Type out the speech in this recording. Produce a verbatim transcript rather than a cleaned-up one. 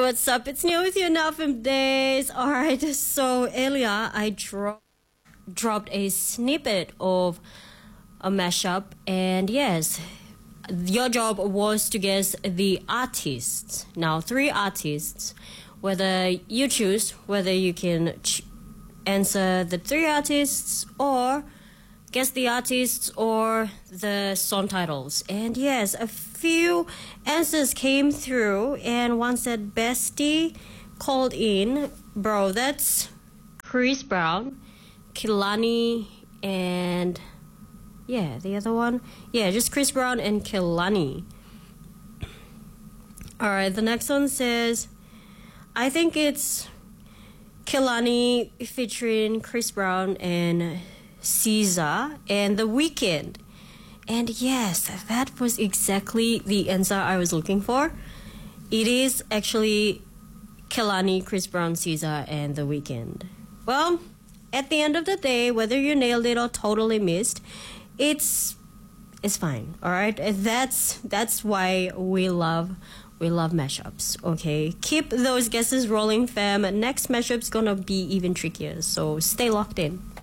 what's up? It's Neil with you now from Days. Alright, so earlier I dro- dropped a snippet of a mashup, and yes, your job was to guess the artists. Now, three artists. Whether you choose whether you can ch- answer the three artists or guess the artists or the song titles. And yes, a few answers came through, and one said Bestie called in. Bro, that's Chris Brown, Kehlani, and yeah, the other one. Yeah, just Chris Brown and Kehlani. Alright, the next one says, I think it's Kehlani featuring Chris Brown and Caesar and The Weeknd. And yes, that was exactly the answer I was looking for. It is actually Kehlani, Chris Brown, Caesar, and The Weeknd. Well, at the end of the day, whether you nailed it or totally missed, it's it's fine. All right, that's that's why we love we love mashups. Okay, keep those guesses rolling, fam. Next mashup's gonna be even trickier, so stay locked in.